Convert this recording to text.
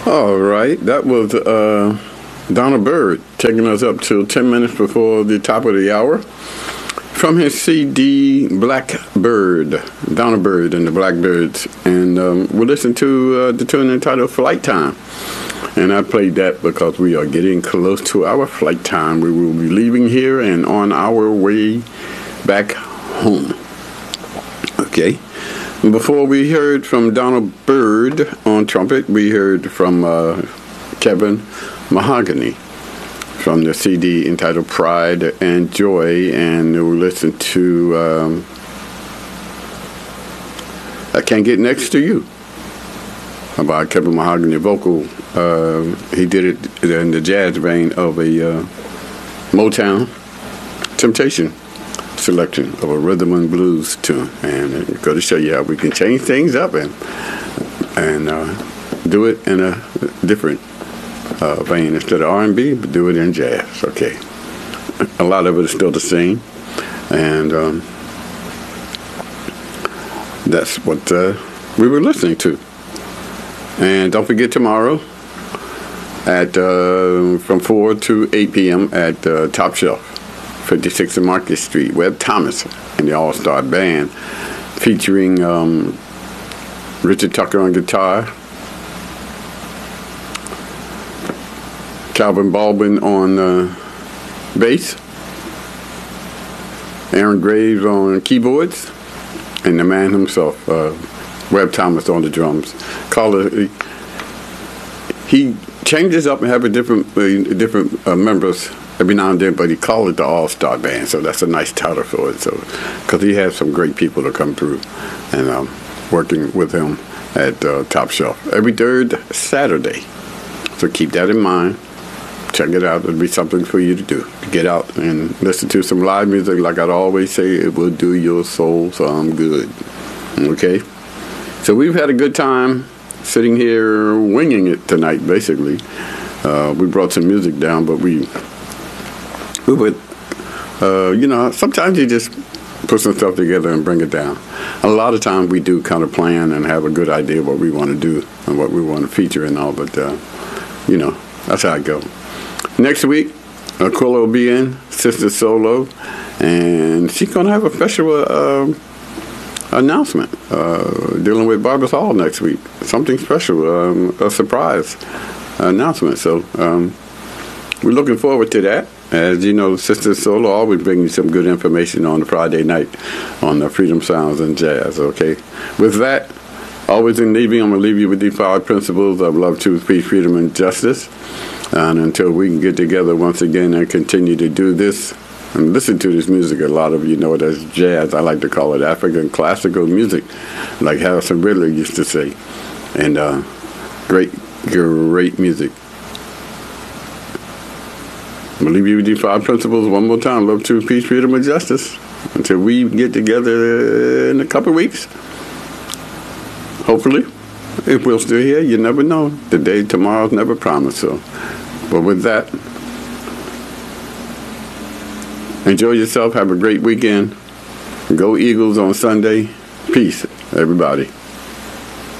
All right, that was Donna Bird taking us up to 10 minutes before the top of the hour from his CD Blackbird, Donna Bird and the Blackbirds. And we'll listen to the tune entitled Flight Time. And I played that because we are getting close to our flight time. We will be leaving here and on our way back home. Okay. Before we heard from Donald Byrd on trumpet, we heard from Kevin Mahogany from the CD entitled Pride and Joy, and we'll listen to I Can't Get Next to You by Kevin Mahogany vocal. He did it in the jazz vein of a Motown Temptation selection of a rhythm and blues tune, and it's going to show you how we can change things up and do it in a different vein instead of R&B, but do it in jazz. Okay, a lot of it is still the same, and that's what we were listening to. And don't forget tomorrow at from 4 to 8 p.m. at Top Shelf, 56th and Market Street, Webb Thomas and the All-Star Band, featuring Richard Tucker on guitar, Calvin Baldwin on bass, Aaron Graves on keyboards, and the man himself, Webb Thomas, on the drums. He changes up and have a different members every now and then, but he called it the All-Star Band, so that's a nice title for it. So, because he has some great people to come through, and working with him at Top Shelf every third Saturday. So keep that in mind. Check it out. It'll be something for you to do. To get out and listen to some live music. Like I always say, it will do your soul some good. Okay? So we've had a good time sitting here winging it tonight, basically. We brought some music down, but we would, sometimes you just put some stuff together and bring it down. A lot of times we do kind of plan and have a good idea of what we want to do and what we want to feature and all, but, that's how it goes. Next week, Aquila will be in, Sister Solo, and she's going to have a special announcement dealing with Barbers Hall next week. Something special, a surprise announcement. So we're looking forward to that. As you know, Sister Solo always brings you some good information on the Friday night on the Freedom Sounds and Jazz, okay? With that, always in leaving, I'm going to leave you with these 5 principles of love, truth, peace, freedom, and justice. And until we can get together once again and continue to do this and listen to this music, a lot of you know it as jazz. I like to call it African classical music, like Harrison Ridley used to say. And great music. I'm going to leave you with these 5 principles one more time. Love, truth, peace, freedom, and justice. Until we get together in a couple of weeks. Hopefully. If we're still here, you never know. The day tomorrow's never promised. So, but with that, enjoy yourself. Have a great weekend. Go Eagles on Sunday. Peace, everybody.